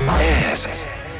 Ez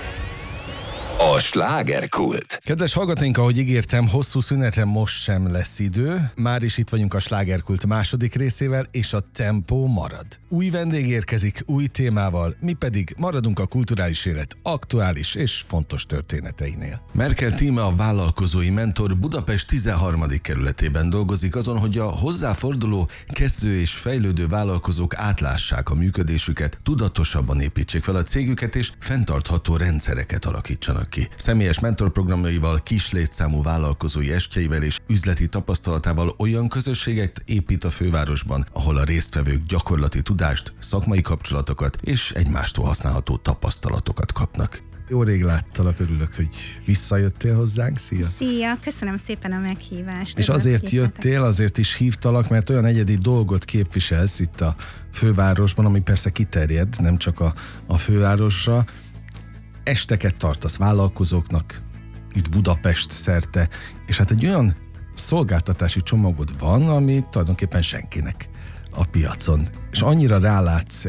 a slágerkult. Kedves hallgatóink, ahogy ígértem, hosszú szünetre most sem lesz idő. Már is itt vagyunk a slágerkult második részével, és a tempó marad. Új vendég érkezik, új témával, mi pedig maradunk a kulturális élet aktuális és fontos történeteinél. Merkel Tíme, a vállalkozói mentor, Budapest 13. kerületében dolgozik azon, hogy a hozzáforduló, kezdő és fejlődő vállalkozók átlássák a működésüket, tudatosabban építsék fel a cégüket és fenntartható rendszereket alakítsanak ki. Személyes mentorprogramjaival, kis létszámú vállalkozói estjeivel és üzleti tapasztalatával olyan közösségeket épít a fővárosban, ahol a résztvevők gyakorlati tudást, szakmai kapcsolatokat és egymástól használható tapasztalatokat kapnak. Jó rég láttalak, örülök, hogy visszajöttél hozzánk. Szia! Szia, köszönöm szépen a meghívást. És azért jöttél, azért is hívtalak, mert olyan egyedi dolgot képviselsz itt a fővárosban, ami persze kiterjed, nem csak a fővárosra. Esteket tartasz vállalkozóknak, itt Budapest szerte, és hát egy olyan szolgáltatási csomagod van, ami tulajdonképpen senkinek a piacon. És annyira rálátsz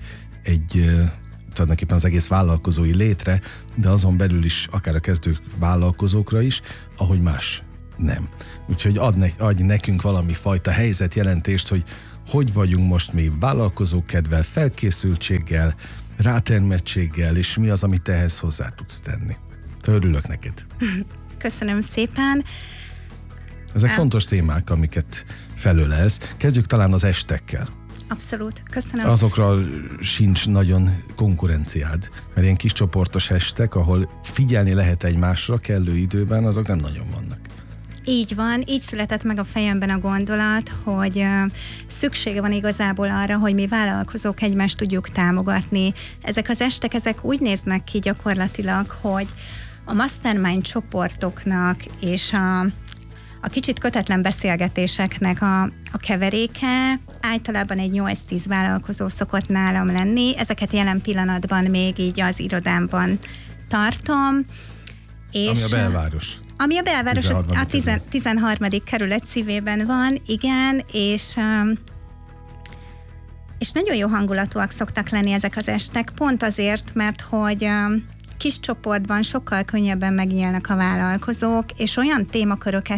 egy tulajdonképpen az egész vállalkozói létre, de azon belül is akár a kezdő vállalkozókra is, ahogy más nem. Úgyhogy adj nekünk valami fajta helyzetjelentést, hogy vagyunk most mi vállalkozókedvel, felkészültséggel, rátermettséggel, és mi az, amit ehhez hozzá tudsz tenni. Örülök neked. Köszönöm szépen. Ezek fontos témák, amiket felölelsz. Kezdjük talán az estekkel. Abszolút, köszönöm. Azokra sincs nagyon konkurenciád, mert ilyen kis csoportos estek, ahol figyelni lehet egymásra kellő időben, azok nem nagyon vannak. Így van, így született meg a fejemben a gondolat, hogy szüksége van igazából arra, hogy mi vállalkozók egymást tudjuk támogatni. Ezek az estek, ezek úgy néznek ki gyakorlatilag, hogy a mastermind csoportoknak és a kicsit kötetlen beszélgetéseknek a keveréke, általában egy 8-10 vállalkozó szokott nálam lenni. Ezeket jelen pillanatban még így az irodámban tartom. És ami a belváros. Ami a belváros, a 13. kerület szívében van, igen, és nagyon jó hangulatúak szoktak lenni ezek az estek, pont azért, mert hogy kis csoportban sokkal könnyebben megnyílnak a vállalkozók, és olyan témaköröket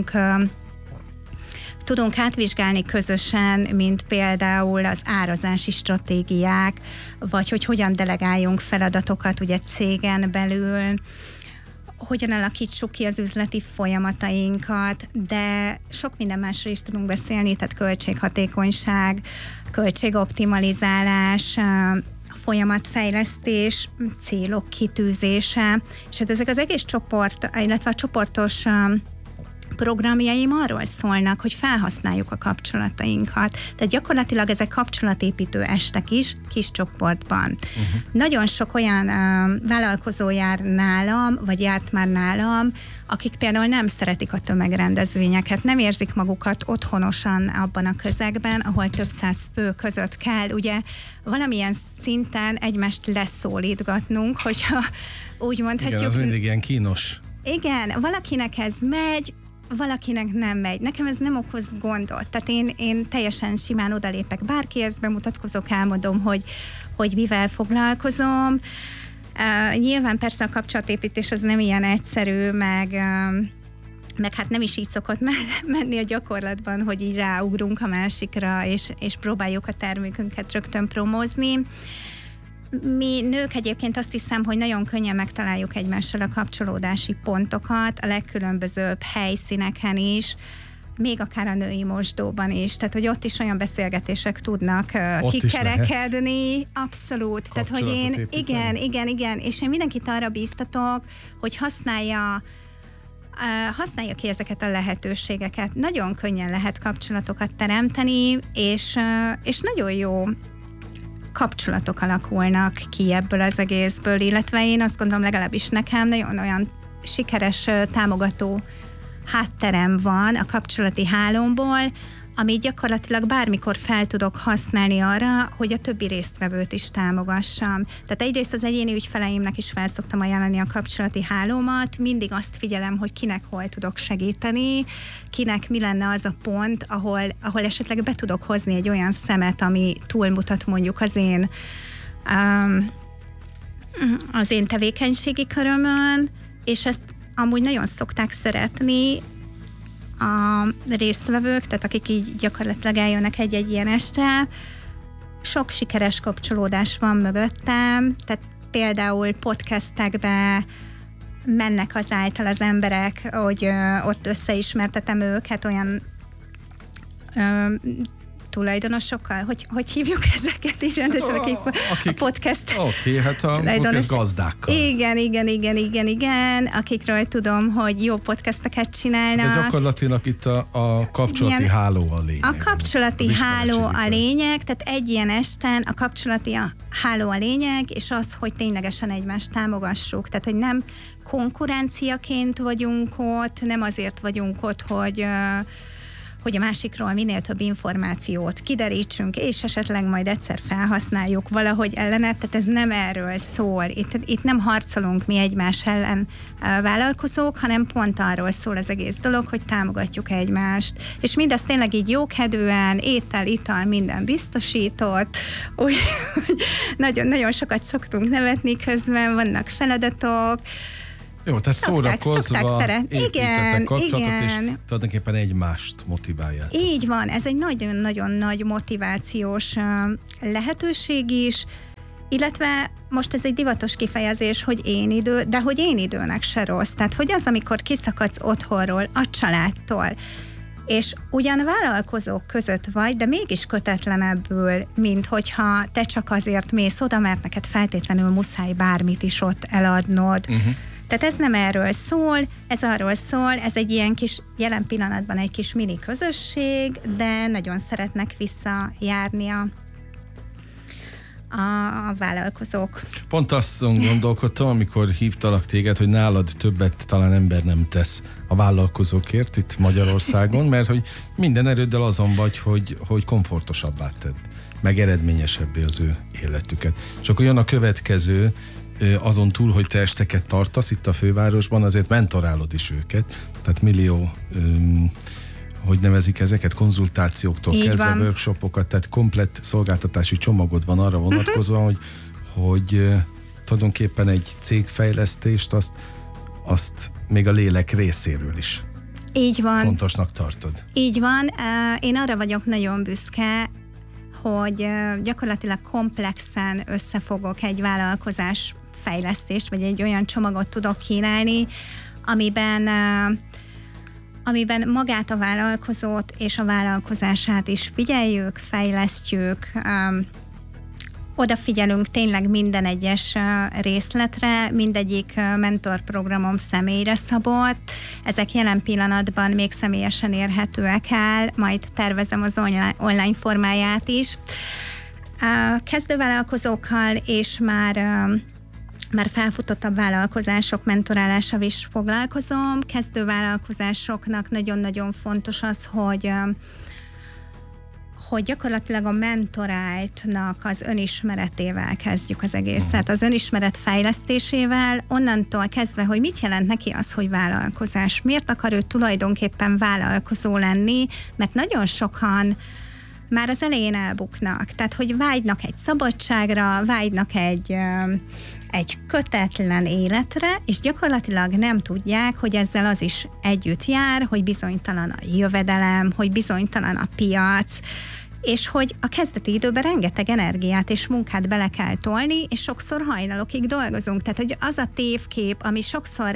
tudunk átvizsgálni közösen, mint például az árazási stratégiák, vagy hogy hogyan delegáljunk feladatokat ugye cégen belül, hogyan alakítsuk ki az üzleti folyamatainkat, de sok minden másról is tudunk beszélni, tehát költséghatékonyság, költségoptimalizálás, folyamatfejlesztés, célok kitűzése, és hát ezek az egész csoport, illetve a csoportos programjaim arról szólnak, hogy felhasználjuk a kapcsolatainkat. Tehát gyakorlatilag ezek kapcsolatépítő estek is, kis csoportban. Nagyon sok olyan vállalkozó jár nálam, vagy járt már nálam, akik például nem szeretik a tömegrendezvényeket, nem érzik magukat otthonosan abban a közegben, ahol több száz fő között kell, ugye valamilyen szinten egymást leszólítgatnunk, hogyha úgy mondhatjuk. Igen, az mindig ilyen kínos. Igen, valakinek ez megy, valakinek nem megy. Nekem ez nem okoz gondot. Tehát én teljesen simán odalépek bárkihez, bemutatkozok, elmondom, hogy mivel foglalkozom. Nyilván persze a kapcsolatépítés az nem ilyen egyszerű, meg hát nem is így szokott menni a gyakorlatban, hogy így ráugrunk a másikra, és próbáljuk a termékünket rögtön promózni. Mi nők egyébként azt hiszem, hogy nagyon könnyen megtaláljuk egymással a kapcsolódási pontokat, a legkülönbözőbb helyszíneken is, még akár a női mosdóban is, tehát hogy ott is olyan beszélgetések tudnak kikerekedni, abszolút. Tehát, hogy én, igen, és én mindenkit arra bíztatok, hogy használja ki ezeket a lehetőségeket. Nagyon könnyen lehet kapcsolatokat teremteni, és nagyon jó kapcsolatok alakulnak ki ebből az egészből, illetve én azt gondolom, legalábbis nekem nagyon olyan sikeres támogató hátterem van a kapcsolati hálómból, amit gyakorlatilag bármikor fel tudok használni arra, hogy a többi résztvevőt is támogassam. Tehát egyrészt az egyéni ügyfeleimnek is fel szoktam ajánlani a kapcsolati hálómat, mindig azt figyelem, hogy kinek hol tudok segíteni, kinek mi lenne az a pont, ahol esetleg be tudok hozni egy olyan szemet, ami túlmutat mondjuk az én az én tevékenységi körömön, és ezt amúgy nagyon szokták szeretni a résztvevők, tehát akik így gyakorlatilag eljönnek egy-egy ilyen este. Sok sikeres kapcsolódás van mögöttem, tehát például podcastekbe mennek azáltal az emberek, hogy ott összeismertetem őket olyan tulajdonosokkal, hogy hívjuk ezeket így rendesen, akik a podcast hát a podcast gazdákkal. Igen, akikről tudom, hogy jó podcasteket csinálnak. De gyakorlatilag itt a kapcsolati háló a lényeg. A kapcsolati háló a lényeg, tehát egy ilyen esten a kapcsolati háló a lényeg, és az, hogy ténylegesen egymást támogassuk. Tehát, hogy nem konkurenciaként vagyunk ott, nem azért vagyunk ott, hogy a másikról minél több információt kiderítsünk, és esetleg majd egyszer felhasználjuk valahogy ellene, tehát ez nem erről szól. Itt nem harcolunk mi egymás ellen vállalkozók, hanem pont arról szól az egész dolog, hogy támogatjuk egymást. És mindezt tényleg így jókedvűen, étel, ital, minden biztosított, úgy nagyon sokat szoktunk nevetni közben, vannak feladatok. Jó, tehát szórakozva építettek kapcsolatot, és tulajdonképpen egymást motiválják. Így van, ez egy nagyon-nagyon nagy motivációs lehetőség is, illetve most ez egy divatos kifejezés, hogy én idő, de hogy én időnek se rossz. Tehát, hogy az, amikor kiszakadsz otthonról, a családtól, és ugyan vállalkozók között vagy, de mégis kötetlenebbül, mint hogyha te csak azért mész oda, mert neked feltétlenül muszáj bármit is ott eladnod. Tehát ez nem erről szól, ez arról szól, ez egy ilyen kis, jelen pillanatban egy kis mini közösség, de nagyon szeretnek visszajárni a vállalkozók. Pont azt gondolkodtam, amikor hívtalak téged, hogy nálad többet talán ember nem tesz a vállalkozókért itt Magyarországon, mert hogy minden erőddel azon vagy, hogy komfortosabbá tedd, meg eredményesebbé az ő életüket. És akkor jön a következő, azon túl, hogy te esteket tartasz itt a fővárosban, azért mentorálod is őket, tehát millió, hogy nevezik ezeket, konzultációktól így kezdve van. Workshopokat, tehát komplett szolgáltatási csomagod van arra vonatkozóan, hogy tulajdonképpen egy cégfejlesztést, azt még a lélek részéről is így van. Fontosnak tartod. Így van. Én arra vagyok nagyon büszke, hogy gyakorlatilag komplexen összefogok egy vállalkozás fejlesztést, vagy egy olyan csomagot tudok kínálni, amiben magát a vállalkozót és a vállalkozását is figyeljük, fejlesztjük, odafigyelünk tényleg minden egyes részletre, mindegyik mentorprogramom személyre szabott. Ezek jelen pillanatban még személyesen érhetőek el, majd tervezem az online formáját is. Kezdővállalkozókkal és már felfutottabb vállalkozások mentorálásával is foglalkozom. Kezdővállalkozásoknak nagyon-nagyon fontos az, hogy gyakorlatilag a mentoráltnak az önismeretével kezdjük az egészet, az önismeret fejlesztésével, onnantól kezdve, hogy mit jelent neki az, hogy vállalkozás. Miért akar ő tulajdonképpen vállalkozó lenni, mert nagyon sokan már az elején elbuknak. Tehát, hogy vágynak egy szabadságra, vágynak egy kötetlen életre, és gyakorlatilag nem tudják, hogy ezzel az is együtt jár, hogy bizonytalan a jövedelem, hogy bizonytalan a piac, és hogy a kezdeti időben rengeteg energiát és munkát bele kell tolni, és sokszor hajnalokig dolgozunk. Tehát, hogy az a tévkép, ami sokszor,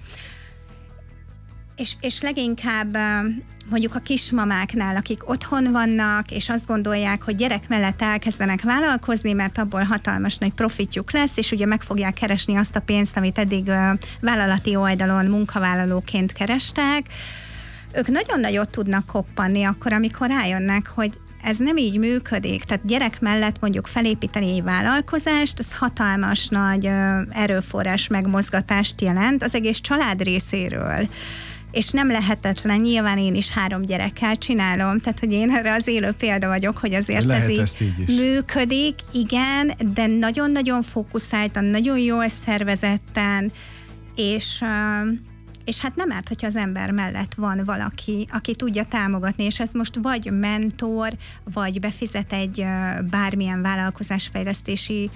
és leginkább mondjuk a kismamáknál, akik otthon vannak, és azt gondolják, hogy gyerek mellett elkezdenek vállalkozni, mert abból hatalmas nagy profitjuk lesz, és ugye meg fogják keresni azt a pénzt, amit eddig vállalati oldalon munkavállalóként kerestek. Ők nagyon nagyot tudnak koppanni akkor, amikor rájönnek, hogy ez nem így működik. Tehát gyerek mellett mondjuk felépíteni egy vállalkozást, az hatalmas nagy erőforrás megmozgatást jelent az egész család részéről. És nem lehetetlen, nyilván én is 3 gyerekkel csinálom, tehát hogy én erre az élő példa vagyok, hogy azért lehet ez így működik, igen, de nagyon-nagyon fókuszáltan, nagyon jól szervezetten, és hát nem árt, hogyha az ember mellett van valaki, aki tudja támogatni, és ez most vagy mentor, vagy befizet egy bármilyen vállalkozásfejlesztési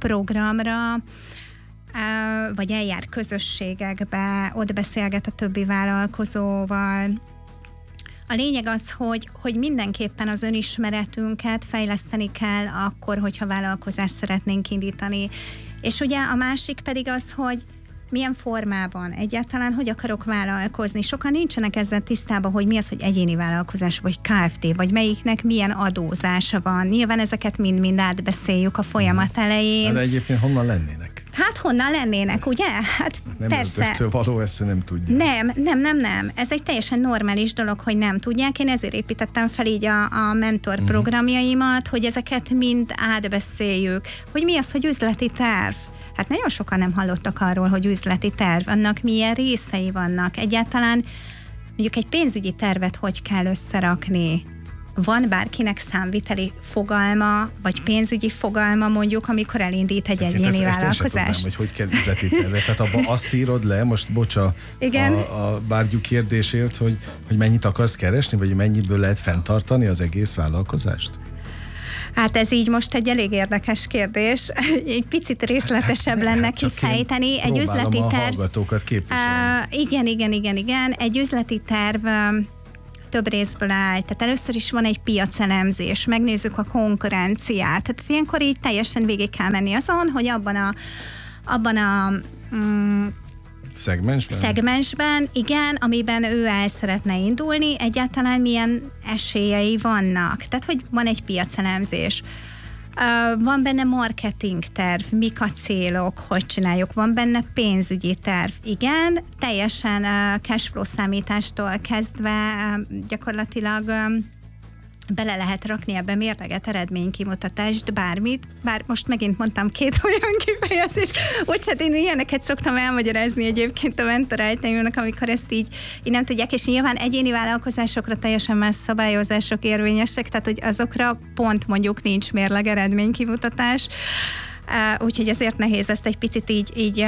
programra, vagy eljár közösségekbe, ott beszélget a többi vállalkozóval. A lényeg az, hogy mindenképpen az önismeretünket fejleszteni kell akkor, hogyha vállalkozást szeretnénk indítani. És ugye a másik pedig az, hogy milyen formában egyáltalán, hogy akarok vállalkozni. Sokan nincsenek ezzel tisztában, hogy mi az, hogy egyéni vállalkozás, vagy Kft., vagy melyiknek milyen adózása van. Nyilván ezeket mind-mind átbeszéljük a folyamat elején. De egyébként honnan lennének? Hát honnan lennének, ugye? Hát nem persze. Nem való, ezt nem tudják. Nem. Ez egy teljesen normális dolog, hogy nem tudják. Én ezért építettem fel így a mentor programjaimat, hogy ezeket mind átbeszéljük. Hogy mi az, hogy üzleti terv? Hát nagyon sokan nem hallottak arról, hogy üzleti terv, annak milyen részei vannak. Egyáltalán mondjuk egy pénzügyi tervet hogy kell összerakni. Van bárkinek számviteli fogalma, vagy pénzügyi fogalma mondjuk, amikor elindít egy egyéni vállalkozást? Ezt én sem tudnám, hogy kell üzleti tervet. Tehát abban azt írod le, most bocsa a bárgyú kérdésért, hogy mennyit akarsz keresni, vagy mennyiből lehet fenntartani az egész vállalkozást? Hát ez így most egy elég érdekes kérdés. Egy picit részletesebb lenne kifejteni. Egy üzleti terv. A hallgatókat képviselni. Igen. Egy üzleti terv több részből áll. Tehát először is van egy piacelemzés, megnézzük a konkurenciát. Tehát ilyenkor így teljesen végig kell menni azon, hogy abban a szegmensben, igen, amiben ő el szeretne indulni, egyáltalán milyen esélyei vannak. Tehát, hogy van egy piacelemzés. Van benne marketing terv, mik a célok, hogy csináljuk, van benne pénzügyi terv, igen, teljesen cashflow számítástól kezdve gyakorlatilag bele lehet rakni ebbe mérleget, eredménykimutatást, bármit, bár most megint mondtam 2 olyan kifejezést, bocsánat, én ilyeneket szoktam elmagyarázni egyébként a mentoráltaimnak, amikor ezt így nem tudják, és nyilván egyéni vállalkozásokra teljesen más szabályozások érvényesek, tehát hogy azokra pont mondjuk nincs mérleg, eredménykimutatás, úgyhogy ezért nehéz ezt egy picit így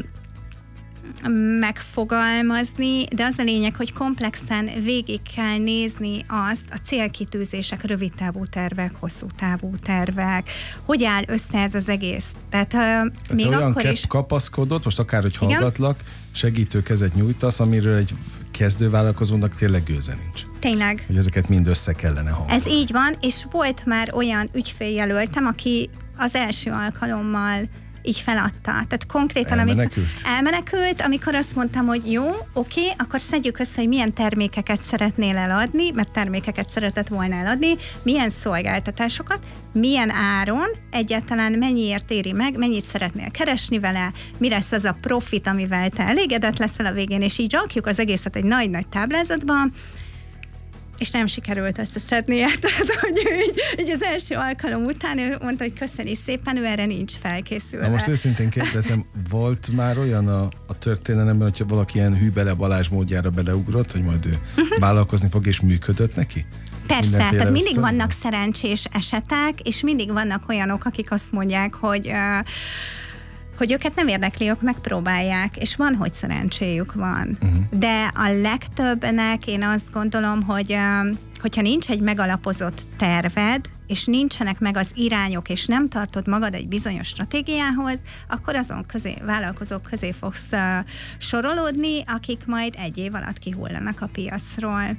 megfogalmazni, de az a lényeg, hogy komplexen végig kell nézni azt, a célkitűzések, rövidtávú tervek, hosszú távú tervek, hogy áll össze ez az egész. Tehát még olyan akkor is... kapaszkodott, most akár, hogy hallgatlak, segítő kezet nyújtasz, amiről egy kezdővállalkozónak tényleg gőze nincs. Tényleg. Hogy ezeket mind össze kellene hangolni. Ez így van, és volt már olyan ügyféljelöltem, aki az első alkalommal így feladta. Tehát konkrétan, elmenekült, amikor azt mondtam, hogy jó, oké, akkor szedjük össze, hogy milyen termékeket szeretnél eladni, mert termékeket szeretett volna eladni, milyen szolgáltatásokat, milyen áron, egyáltalán mennyiért éri meg, mennyit szeretnél keresni vele, mi lesz az a profit, amivel te elégedett leszel a végén, és így rakjuk az egészet egy nagy-nagy táblázatba, és nem sikerült összeszednie. Tehát, hogy így az első alkalom után ő mondta, hogy köszöni szépen, ő erre nincs felkészülve. Na most őszintén kérdezem, volt már olyan a történelemben, hogyha valaki ilyen Hűbele Balázs módjára beleugrott, hogy majd ő vállalkozni fog, és működött neki? Persze, tehát mindig vannak szerencsés esetek, és mindig vannak olyanok, akik azt mondják, hogy őket nem érdekli, ők megpróbálják, és van, hogy szerencséjük van. De a legtöbbnek én azt gondolom, hogy hogyha nincs egy megalapozott terved, és nincsenek meg az irányok, és nem tartod magad egy bizonyos stratégiához, akkor azon vállalkozók közé fogsz sorolódni, akik majd egy év alatt kihullanak a piacról.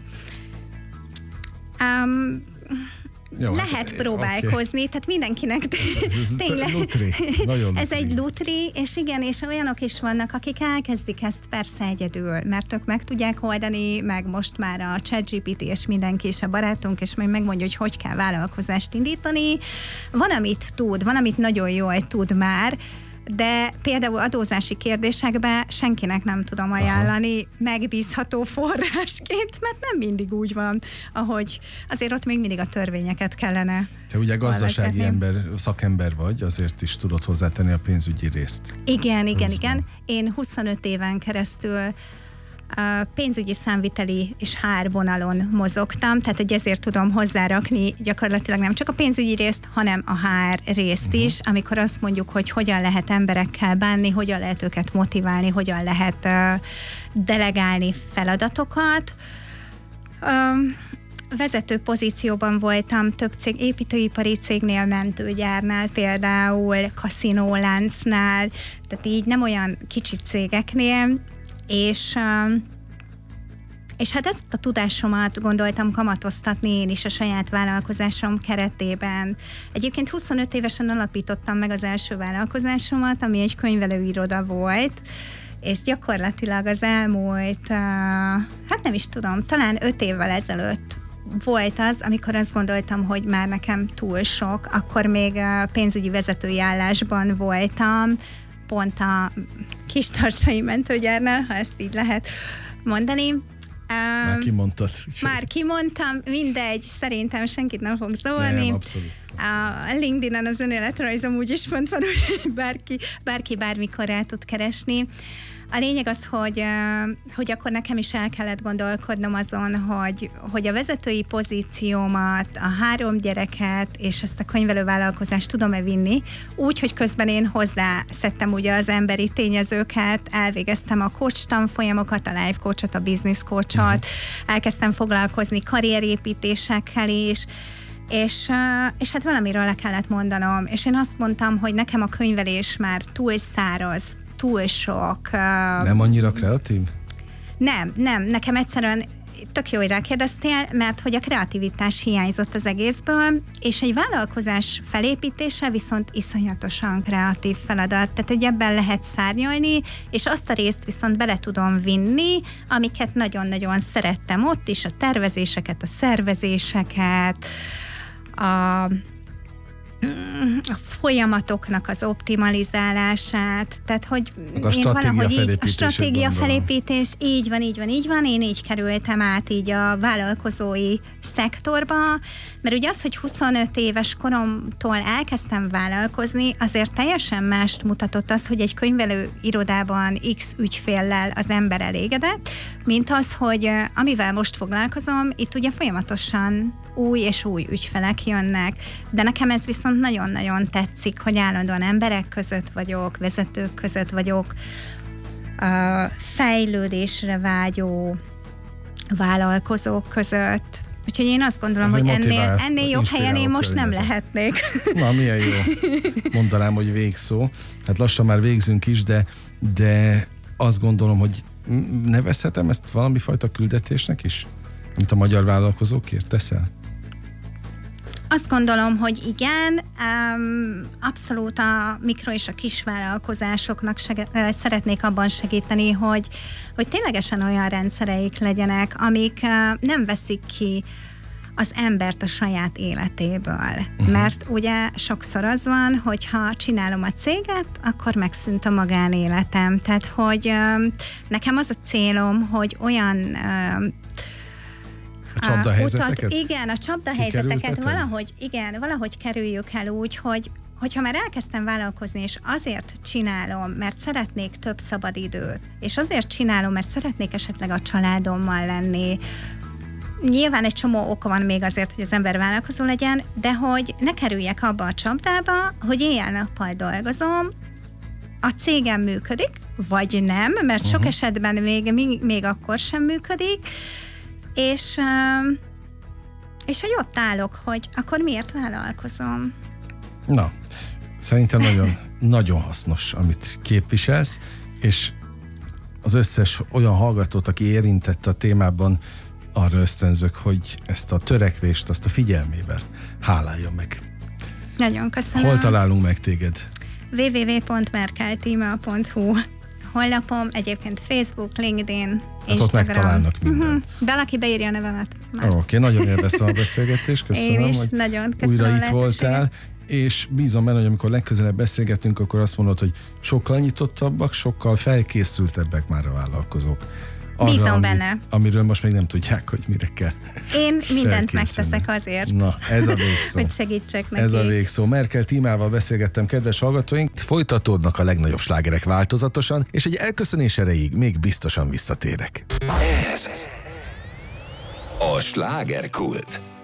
Jó, lehet próbálkozni, tehát mindenkinek tényleg. Ez egy lutri, és igen, és olyanok is vannak, akik elkezdik ezt persze egyedül, mert ők meg tudják oldani, meg most már a ChatGPT és mindenki is a barátunk, és majd megmondja, hogy kell vállalkozást indítani. Van, amit tud, van, amit nagyon jól tud már, de például adózási kérdésekben senkinek nem tudom ajánlani megbízható forrásként, mert nem mindig úgy van, ahogy azért ott még mindig a törvényeket kellene. Te ugye gazdasági szakember vagy, azért is tudod hozzátenni a pénzügyi részt. Igen. Én 25 éven keresztül pénzügyi, számviteli és HR vonalon mozogtam, tehát hogy ezért tudom hozzárakni gyakorlatilag nem csak a pénzügyi részt, hanem a HR részt is, amikor azt mondjuk, hogy hogyan lehet emberekkel bánni, hogyan lehet őket motiválni, hogyan lehet delegálni feladatokat. vezető pozícióban voltam több cég, építőipari cégnél, mentőgyárnál például, kaszinóláncnál, tehát így nem olyan kicsi cégeknél, és hát ezt a tudásomat gondoltam kamatoztatni én is a saját vállalkozásom keretében. Egyébként 25 évesen alapítottam meg az első vállalkozásomat, ami egy könyvelőiroda volt, és gyakorlatilag az elmúlt, hát nem is tudom, talán 5 évvel ezelőtt volt az, amikor azt gondoltam, hogy már nekem túl sok, akkor még pénzügyi vezetői állásban voltam, pont a Kistarcsai mentőgyárnál, ha ezt így lehet mondani. Már kimondtad. Már kimondtam, mindegy, szerintem senkit nem fog zavarni. Nem, abszolút. A LinkedIn-en az önéletrajzom úgyis font van, hogy bárki bármikor rá tud keresni. A lényeg az, hogy akkor nekem is el kellett gondolkodnom azon, hogy a vezetői pozíciómat, a 3 gyereket és ezt a könyvelővállalkozást tudom-e vinni, úgy, hogy közben én hozzászettem ugye az emberi tényezőket, elvégeztem a coach tanfolyamokat, a life coachot, a business coachot, elkezdtem foglalkozni karrierépítésekkel is, és hát valamiről le kellett mondanom, és én azt mondtam, hogy nekem a könyvelés már túl száraz, túl sok. Nem annyira kreatív? Nem, nekem egyszerűen tök jó, hogy rákérdeztél, mert hogy a kreativitás hiányzott az egészből, és egy vállalkozás felépítése viszont iszonyatosan kreatív feladat, tehát hogy ebben lehet szárnyalni, és azt a részt viszont bele tudom vinni, amiket nagyon-nagyon szerettem ott is, a tervezéseket, a szervezéseket, a folyamatoknak az optimalizálását, tehát hogy a én valahogy így, a stratégia felépítés, így van, én így kerültem át így a vállalkozói szektorba, mert ugye az, hogy 25 éves koromtól elkezdtem vállalkozni, azért teljesen mást mutatott az, hogy egy könyvelőirodában X ügyféllel az ember elégedett, mint az, hogy amivel most foglalkozom, itt ugye folyamatosan új és új ügyfelek jönnek, de nekem ez viszont nagyon-nagyon tetszik, hogy állandóan emberek között vagyok, vezetők között vagyok, fejlődésre vágyó vállalkozók között. Úgyhogy én azt gondolom, hogy ennél jobb helyen én most nem lehetnék. Na, milyen jó. Mondanám, hogy végszó. Hát lassan már végzünk is, de azt gondolom, hogy nevezhetem ezt valami fajta küldetésnek is? Amit a magyar vállalkozókért teszel? Azt gondolom, hogy igen, abszolút a mikro és a kisvállalkozásoknak szeretnék abban segíteni, hogy ténylegesen olyan rendszereik legyenek, amik nem veszik ki az embert a saját életéből. Mert ugye sokszor az van, hogy ha csinálom a céget, akkor megszűnt a magánéletem. Tehát, hogy nekem az a célom, hogy olyan a csapdahelyzeteket? Igen, a csapdahelyzeteket valahogy kerüljük el úgy, hogyha már elkezdtem vállalkozni, és azért csinálom, mert szeretnék több szabadidőt, és azért csinálom, mert szeretnék esetleg a családommal lenni. Nyilván egy csomó oka van még azért, hogy az ember vállalkozó legyen, de hogy ne kerüljek abba a csapdába, hogy éjjel-nappal dolgozom, a cégem működik, vagy nem, mert sok esetben még akkor sem működik, és hogy ott állok, hogy akkor miért vállalkozom? Na, szerintem nagyon, nagyon hasznos, amit képviselsz, és az összes olyan hallgatót, aki érintett a témában, arra ösztönzök, hogy ezt a törekvést, azt a figyelmével hálálja meg. Nagyon köszönöm. Hol találunk meg téged? www.merkeltima.hu honlapom, egyébként Facebook, LinkedIn, Instagram. Ott megtalálnak mindent. Valaki beírja a nevemet. Oké, nagyon élveztem a beszélgetést, köszönöm, én is hogy nagyon köszönöm újra itt voltál, és bízom benne, hogy amikor legközelebb beszélgetünk, akkor azt mondod, hogy sokkal nyitottabbak, sokkal felkészültebbek már a vállalkozók. Bízom benne. Amiről most még nem tudják, hogy mire kell. Én mindent megteszek azért. Na, ez a végszó. Hogy segítsek neki. Ez a végszó. Merkel Tímával beszélgettem, kedves hallgatóink. Folytatódnak a legnagyobb slágerek változatosan, és egy elköszönés erejéig még biztosan visszatérek. Ez a slágerkult.